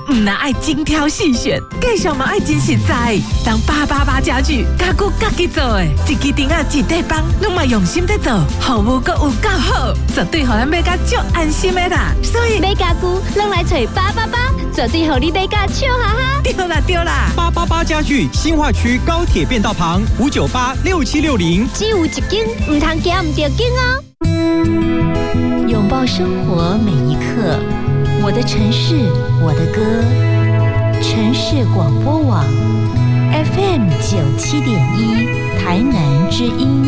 唔拿爱精挑细选，继续嘛爱真实在。当888家具家具家己做的，一支钉啊一块板，拢嘛用心在做，服务阁有够好，绝对互咱买甲足安心的啦。所以买家具拢来找888，绝对互你买甲笑哈哈。 对啦对啦 ，888家具新化区高铁变道旁5986760， 只有一间，唔通行唔着间哦。拥抱生活每一刻，我的城市，我的歌，城市广播网 FM 97.1，台南之音。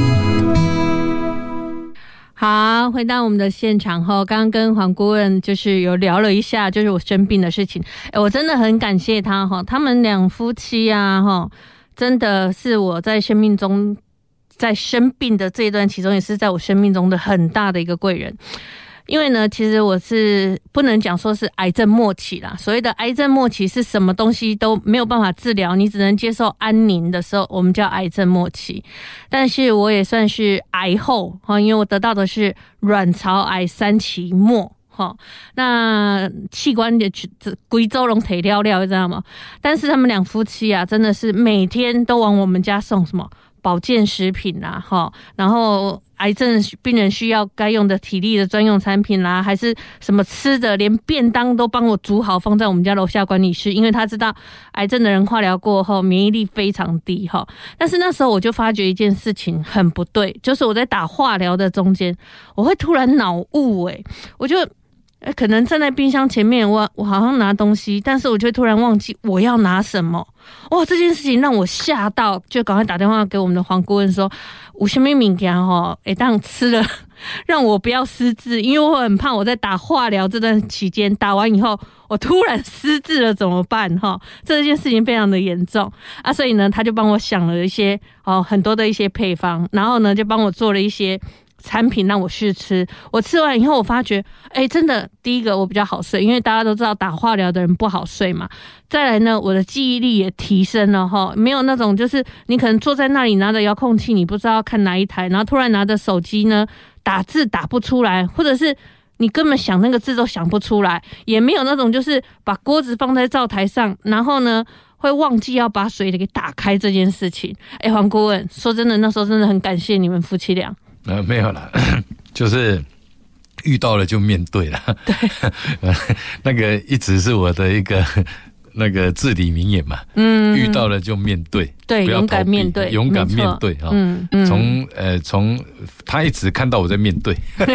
好，回到我们的现场后，刚刚跟黄顾问就是有聊了一下，就是我生病的事情。我真的很感谢他哈，他们两夫妻啊哈，真的是我在生命中，在生病的这一段其中，也是在我生命中的很大的一个贵人。因为呢，其实我是不能讲说是癌症末期啦。所谓的癌症末期是什么东西都没有办法治疗，你只能接受安宁的时候，我们叫癌症末期。但是我也算是癌后，因为我得到的是卵巢癌3期末。那器官的贵州拢提了了，知道吗？但是他们两夫妻啊，真的是每天都往我们家送什么保健食品啦，然后癌症病人需要该用的体力的专用产品啦，还是什么吃的，连便当都帮我煮好放在我们家楼下管理室，因为他知道癌症的人化疗过后免疫力非常低。但是那时候我就发觉一件事情很不对，就是我在打化疗的中间，我会突然脑雾，我就可能站在冰箱前面，我好像拿东西，但是我就会突然忘记我要拿什么。哇，这件事情让我吓到，就赶快打电话给我们的黄顾问说，有什么物件当吃了让我不要失智，因为我很怕我在打化疗这段期间打完以后我突然失智了怎么办。这件事情非常的严重啊，所以呢他就帮我想了一些很多的一些配方，然后呢就帮我做了一些产品让我试吃。我吃完以后我发觉真的，第一个我比较好睡，因为大家都知道打化疗的人不好睡嘛。再来呢，我的记忆力也提升了没有那种就是你可能坐在那里拿着遥控器，你不知道要看哪一台，然后突然拿着手机呢打字打不出来，或者是你根本想那个字都想不出来，也没有那种就是把锅子放在灶台上，然后呢会忘记要把水给打开这件事情。黄顾问，说真的，那时候真的很感谢你们夫妻俩。 没有啦，就是遇到了就面对了。 对， 那个一直是我的一个那个至理名言嘛。遇到了就面对， 对， 不要勇敢面对， 勇敢面对啊。从他一直看到我在面对，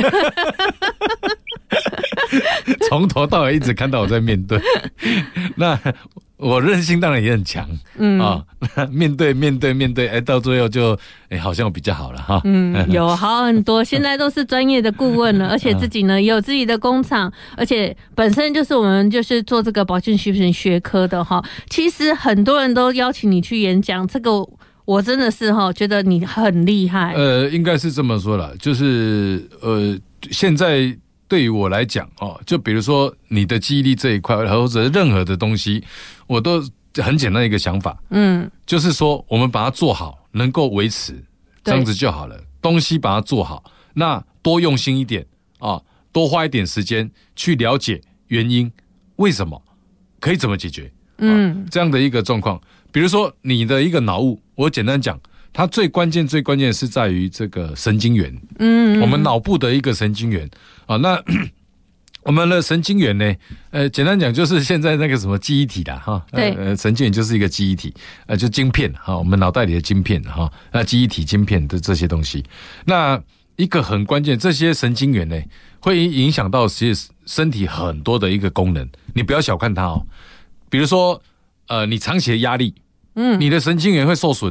从头到尾一直看到我在面对。那我韧性当然也很强，面对，到最后就好像比较好了哈。 有好很多，现在都是专业的顾问了，而且自己呢也有自己的工厂，而且本身就是我们就是做这个保健食品学科的哈。其实很多人都邀请你去演讲，这个我真的是觉得你很厉害。 应该是这么说啦，就是现在对于我来讲就比如说你的记忆力这一块，或者任何的东西，我都很简单的一个想法，就是说我们把它做好，能够维持，这样子就好了。东西把它做好，那多用心一点多花一点时间去了解原因，为什么，可以怎么解决，这样的一个状况。比如说你的一个脑雾，我简单讲，它最关键是在于这个神经元，我们脑部的一个神经元那我们的神经元呢，简单讲就是现在那个什么记忆体啦对，神经元就是一个记忆体，就晶片我们脑袋里的晶片那记忆体晶片的这些东西，那一个很关键，这些神经元呢会影响到其实身体很多的一个功能，你不要小看它比如说你长期的压力，你的神经元会受损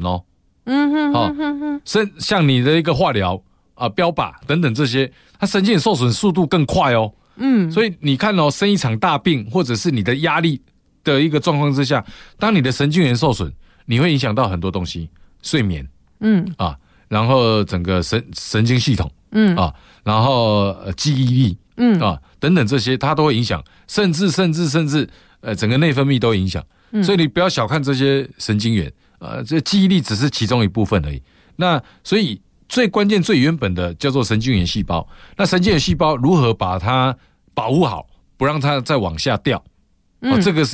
像你的一个化疗标靶等等这些，它神经元受损速度更快所以你看生一场大病，或者是你的压力的一个状况之下，当你的神经元受损，你会影响到很多东西，睡眠，然后整个神经系统，然后记忆力，等等这些，它都会影响，甚至整个内分泌都影响。所以你不要小看这些神经元，这记忆力只是其中一部分而已。那所以最关键、最原本的叫做神经元细胞。那神经元细胞如何把它保护好，不让它再往下掉？这个是